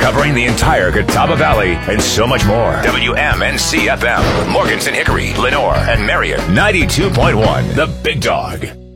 covering the entire Catawba Valley and so much more. WMNC FM with Morganton, Hickory, Lenore, and Marion. 92.1, The Big Dog.